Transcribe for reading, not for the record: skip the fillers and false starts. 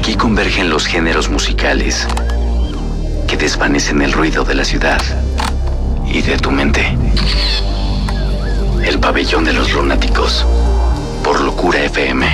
Aquí convergen los géneros musicales que desvanecen el ruido de la ciudad y de tu mente. El pabellón de los lunáticos, por Locura FM.